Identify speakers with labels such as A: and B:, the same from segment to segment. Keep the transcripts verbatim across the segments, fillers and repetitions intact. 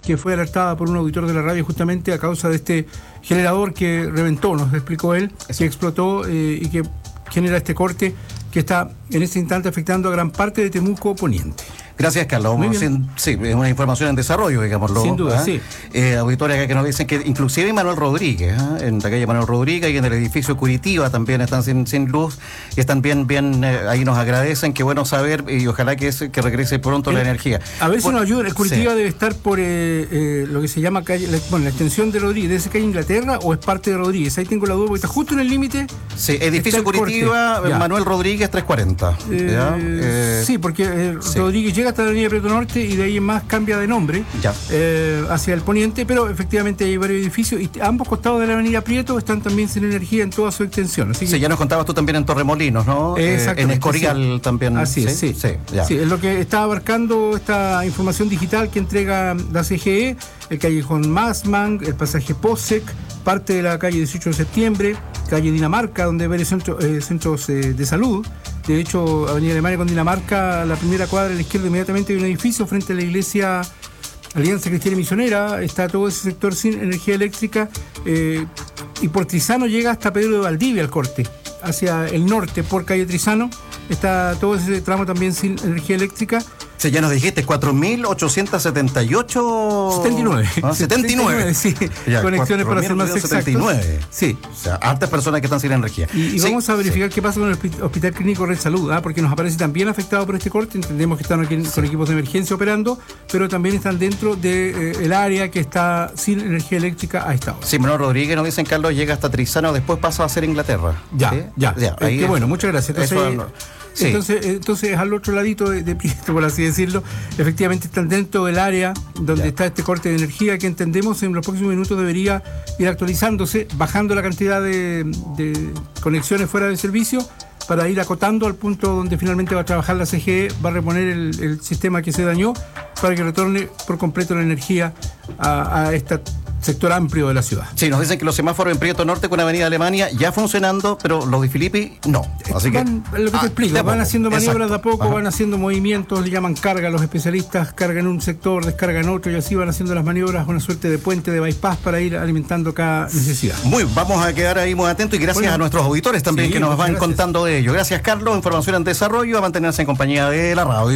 A: que fue alertada por un auditor de la radio justamente a causa de este generador que reventó, nos explicó él, Eso. que explotó eh, y que genera este corte que está en este instante afectando a gran parte de Temuco Poniente.
B: Gracias, Carlos. Sin, sí, es una información en desarrollo, digámoslo.
A: Sin duda, ¿eh? sí.
B: Eh, auditores acá que nos dicen que inclusive Manuel Rodríguez, ¿eh? en la calle Manuel Rodríguez y en el edificio Curitiba también están sin, sin luz y están bien, bien, eh, ahí nos agradecen, qué bueno saber y ojalá que, es, que regrese pronto eh, la energía.
A: A ver si
B: bueno,
A: nos ayuda, el Curitiba sí. debe estar por eh, eh, lo que se llama calle, la, bueno, la extensión de Rodríguez, ¿de esa calle Inglaterra o es parte de Rodríguez? Ahí tengo la duda porque está justo en el límite.
B: Sí, edificio Curitiba, Manuel Rodríguez trescientos cuarenta.
A: Eh, eh, sí, porque eh, sí. Rodríguez llega hasta la avenida Prieto Norte y de ahí en más cambia de nombre eh, hacia el poniente, pero efectivamente hay varios edificios y a ambos costados de la avenida Prieto están también sin energía en toda su extensión. Así que...
B: Sí, ya nos contabas tú también en Torremolinos, ¿no? Eh, en Escorial sí. también.
A: Así es, sí. Sí, sí, sí, es lo que está abarcando esta información digital que entrega la C G E, el callejón Massman, el pasaje Posec, parte de la calle dieciocho de septiembre, calle Dinamarca, donde hay varios centro, eh, centros eh, de salud. De hecho, Avenida Alemania con Dinamarca, la primera cuadra a la izquierda inmediatamente hay un edificio frente a la iglesia Alianza Cristiana y Misionera, está todo ese sector sin energía eléctrica eh, y por Trizano llega hasta Pedro de Valdivia el corte, hacia el norte por calle Trizano, está todo ese tramo también sin energía eléctrica.
B: Sí, ya nos dijiste, cuatro mil ochocientos setenta y ocho...
A: setenta y nueve.
B: ¿Ah? setenta y nueve.
A: Sí, ya, conexiones para ser más exactos.
B: setenta y nueve.
A: Sí.
B: O sea, hartas personas que están sin energía.
A: Y, y
B: sí,
A: vamos a verificar
B: sí.
A: qué pasa con el Hospital Clínico Red Salud, ¿ah? porque nos aparece también afectado por este corte. Entendemos que están aquí sí. con equipos de emergencia operando, pero también están dentro del de, eh, área que está sin energía eléctrica a esta hora.
B: Sí, Manuel Rodríguez nos dicen, Carlos, llega hasta Trizano, después pasa a ser Inglaterra.
A: Ya,
B: ¿sí?
A: ya. ya
B: ahí
A: eh, bueno, muchas gracias. Entonces,
B: eso, no. Sí.
A: Entonces, entonces al otro ladito de, de Prieto, por así decirlo, efectivamente están dentro del área donde ya. está este corte de energía que entendemos en los próximos minutos debería ir actualizándose, bajando la cantidad de, de conexiones fuera del servicio para ir acotando al punto donde finalmente va a trabajar la C G E, va a reponer el, el sistema que se dañó para que retorne por completo la energía a, a esta sector amplio de la ciudad.
B: Sí, nos dicen que los semáforos en Prieto Norte con Avenida Alemania ya funcionando, pero los de Filippi no. Así
A: van,
B: que,
A: lo que te
B: ah,
A: explico, van haciendo maniobras
B: exacto.
A: de a poco,
B: Ajá.
A: van haciendo movimientos, le llaman carga, los especialistas cargan un sector, descargan otro y así van haciendo las maniobras, una suerte de puente de bypass para ir alimentando cada necesidad.
B: Muy, vamos a quedar ahí muy atentos y gracias bueno, a nuestros auditores también sí, que nos van gracias. contando de ello. Gracias, Carlos, información en desarrollo, a mantenerse en compañía de la radio.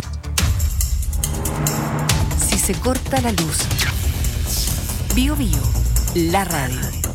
C: Si se corta la luz, Bio Bio, la radio.